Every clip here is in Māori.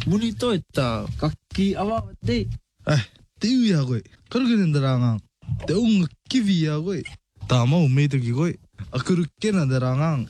Muni to ita kaki awa de. Te uia koe. Karukinendarangang. Te unga kivia koe. Tā mau mei toki koe. Akuru kena darangang.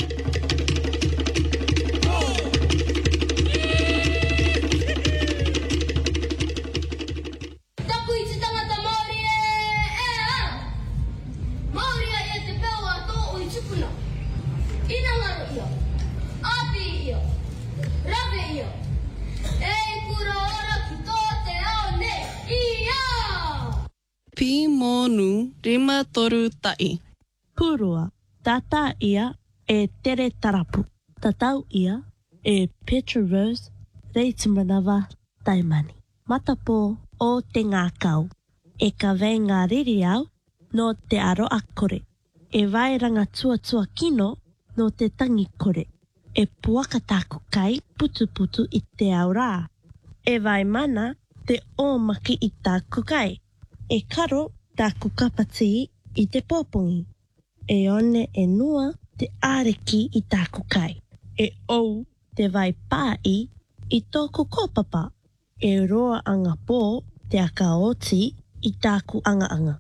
Pi monu rima toru tai. Purua, tata ia e tere tarapu. Tatau ia e Petra Rose Reitimanawa Taimani. Matapo o te ngākau. E ka vei ngā riri au no te aro akore. E vairanga tuatua kino no te tangi kore. E puaka tāku kai putu putu i te au rā. E vai mana te ōmaki i tāku kai. E karo tāku kapati i te pōpongi. E one e nua te āreki i tāku kai. E ou te vai pāi i tōku kōpapa. E roa anga pō te aka oti i tāku anga.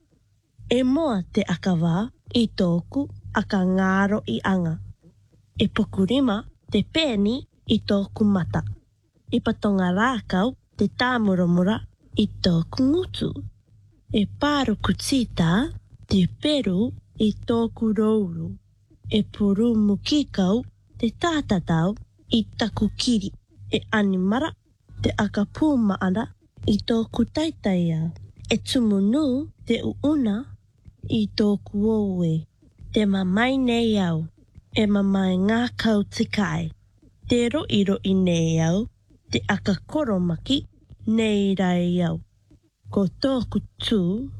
E moa te aka wā i tōku aka ngāro i anga. E pokurima te pēni i tōku mata. I patonga rākau te tāmuramura i tōku ngutu. E pāruku tita te peru i tōku rouru. E puru mukikau te tātatau i taku kiri. E animara te aka pūmaana i tōku taitaia. E tumunu te uuna i tōku oue. Te mamai nei au. E mamai ngā kau te kai. Te roi nei au. Te aka koromaki nei rai au. Ko tōku tū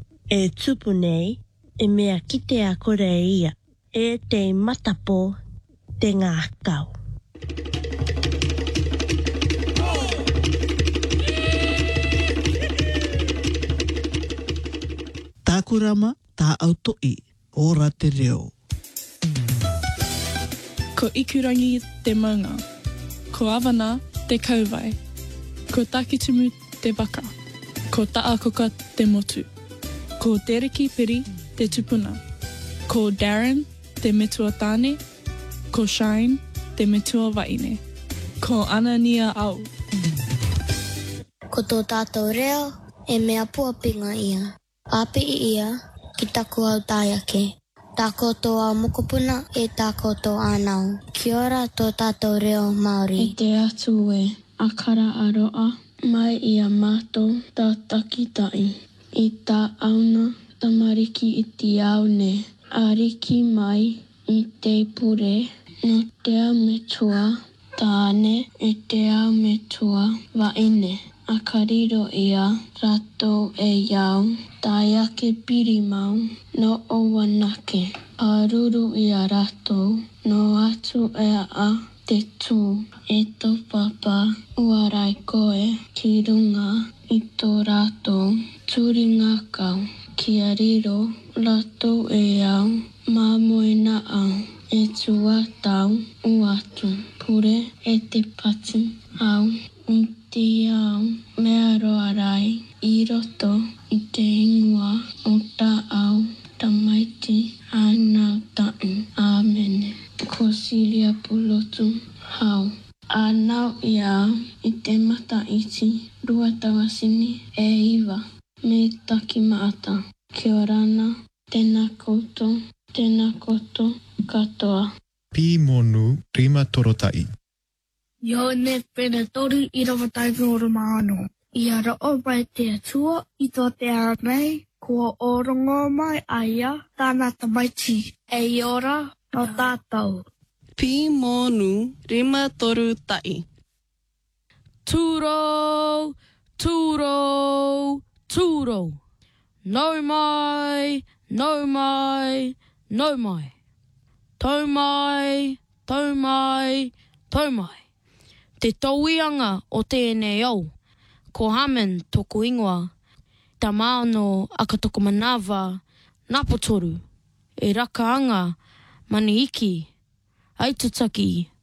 e tupu nei e mea ki te akore ia. E te matapo te ngā kau. Tākurama tā autoi, ora te reo. Ko ikurangi te maunga. Ko awana te kauwai. Ko takitumu te waka. Ko taakoka te motu. Ko Dereki Piri te tupuna. Ko Darren te metua tāne. Ko Shine te metua waine. Ko Anania au. Ko tō tātou reo e mea puapinga ia. Api i ia ki taku au tāiake. Tā koutou mokopuna e tā koutou ānau. Kia ora tō tātou reo Māori. E te atu e akara aroa mai i a mātou tā takitai. I tā auna tamariki i te au ne. Ariki mai i te pure no te au metua tāne e te au metua waine. A kariro ia rato e iau, tai ake piri mau, no o wanake. A ruru ia rato, no atu e a te tū, e tō papa, uarai koe, ki runga, i tō rato, turi ngā kau, ki a riro, rato e iau, mā moena au, e tua tau, uatu, pure e te pati, au, i te au, mea roa rai, i roto, i te ingoa, o tā au, tamaiti, anau tai, āmene. Ko Silia Pulotu, hau. Anau i au, i te mata iti, rua tawasini, e iwa, me taki maata. Kia orana, tēnā koto, katoa. Pi monu rima torotai. Yo ne pena tori I rawa taipu o Romano. I ara o mai te atua I tō te ara nei, kua orongo mai aia tāna tamaiti. E ora no tātou. Pi monu rima toru tai. Tūro, tūro, tūro. No mai, no mai, no mai. Tau mai, tau mai, tau mai. Te tauianga o tēnei au, ko Haman toko ingoa, ta maono akatoko manawa, napotoru, e rakaanga, mani iki, aitataki,